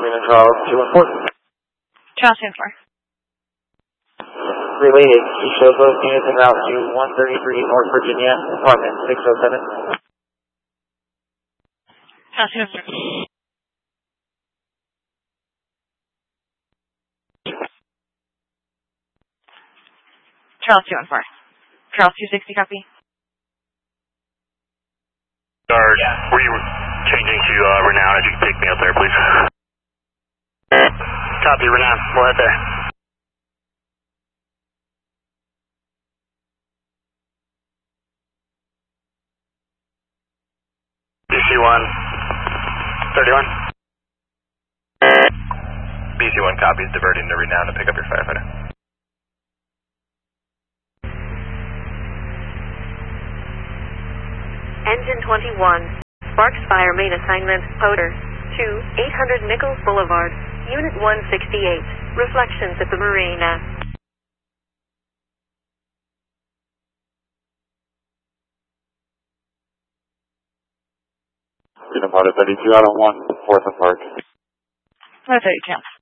Freeman Charles 214. Charles 214. Related, he shows those units en route to 133 North Virginia, apartment 607. Charles 214. Charles 214. Charles 260, copy. Guard, were you changing to Renown? If you could pick me up there, please. Copy, Renown. We'll head there. BC-1, 31. BC-1 copies, diverting to Renown to pick up your firefighter. Engine 21, Sparks Fire main assignment, Poder, 800 Nichols Boulevard, Unit 168, reflections at the Marina. Freedom Powder 32 out on 1, 4th and Park. 32.